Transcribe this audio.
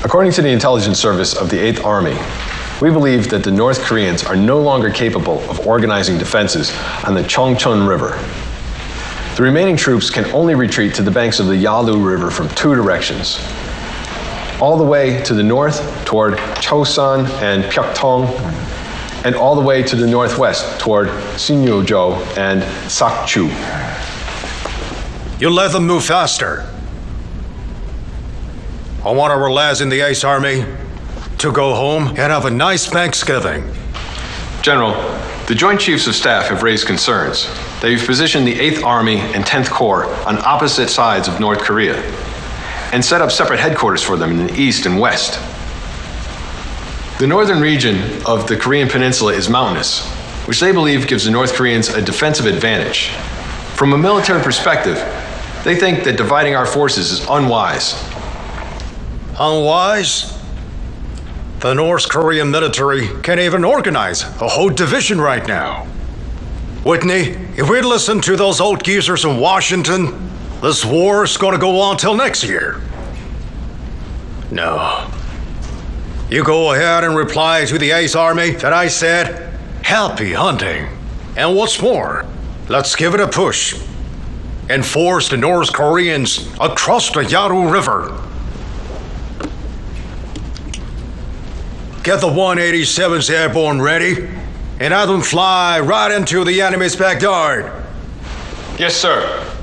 According to the intelligence service of the 8th Army, we believe that the North Koreans are no longer capable of organizing defenses on the Chongchon River. The remaining troops can only retreat to the banks of the Yalu River from 2 directions. All the way to the north toward Chosan and Pyeongtaung, and all the way to the northwest toward Sinyojo and Sakchu. You let them move faster. I want our lads in the Ace Army to go home and have a nice Thanksgiving. General, the Joint Chiefs of Staff have raised concerns that you've positioned the 8th Army and 10th Corps on opposite sides of North Korea and set up separate headquarters for them in the east and west. The northern region of the Korean Peninsula is mountainous, which they believe gives the North Koreans a defensive advantage. From a military perspective, they think that dividing our forces is unwise. Unwise? The North Korean military can't even organize a whole division right now. Whitney, if we'd listened to those old geezers in Washington, this war's gonna go on till next year. No. You go ahead and reply to the Ace Army that I said, happy hunting. And what's more, let's give it a push and force the North Koreans across the Yalu River. Get the 187th Airborne ready and have them fly right into the enemy's backyard. Yes, sir.